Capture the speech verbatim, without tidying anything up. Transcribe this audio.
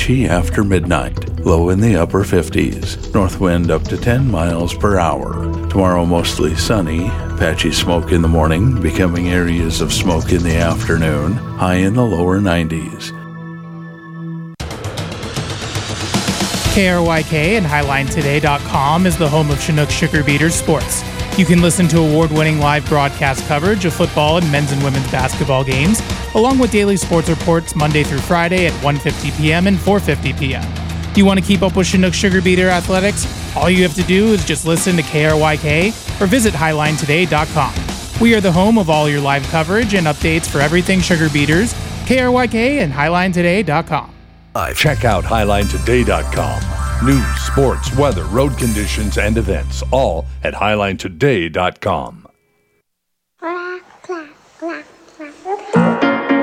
patchy after midnight, low in the upper fifties. North wind up to ten miles per hour. Tomorrow mostly sunny, patchy smoke in the morning, becoming areas of smoke in the afternoon, high in the lower nineties. K R Y K and Highline Today dot com is the home of Chinook Sugar Beaters sports. You can listen to award-winning live broadcast coverage of football and men's and women's basketball games, along with daily sports reports Monday through Friday at one fifty p.m. and four fifty p.m. You want to keep up with Chinook Sugar Beater athletics? All you have to do is just listen to K R Y K or visit Highline Today dot com. We are the home of all your live coverage and updates for everything Sugar Beaters. K R Y K and Highline Today dot com. Check out Highline Today dot com. News, sports, weather, road conditions, and events, all at Highline Today dot com.